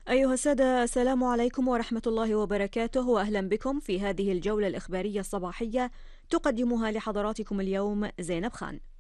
أيها السادة، السلام عليكم ورحمة الله وبركاته، وأهلا بكم في هذه الجولة الإخبارية الصباحية تقدمها لحضراتكم اليوم زينب خان.